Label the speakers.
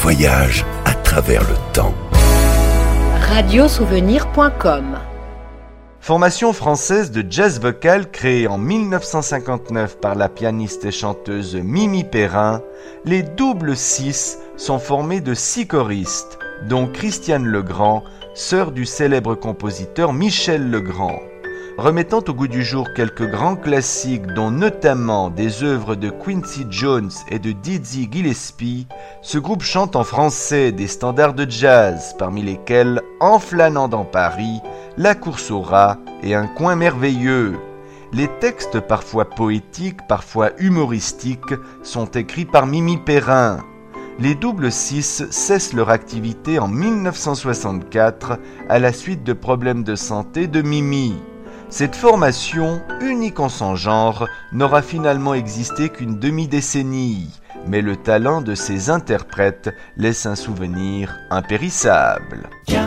Speaker 1: voyage à travers le temps.
Speaker 2: Radiosouvenir.com.
Speaker 3: Formation française de jazz vocal créée en 1959 par la pianiste et chanteuse Mimi Perrin, les Double 6 sont formés de 6 choristes, dont Christiane Legrand, sœur du célèbre compositeur Michel Legrand. Remettant au goût du jour quelques grands classiques, dont notamment des œuvres de Quincy Jones et de Dizzy Gillespie, ce groupe chante en français des standards de jazz, parmi lesquels En flânant dans Paris, La course au rat et Un coin merveilleux. Les textes, parfois poétiques, parfois humoristiques, sont écrits par Mimi Perrin. Les Double 6 cessent leur activité en 1964 à la suite de problèmes de santé de Mimi. Cette formation, unique en son genre, n'aura finalement existé qu'une demi-décennie, mais le talent de ses interprètes laisse un souvenir impérissable.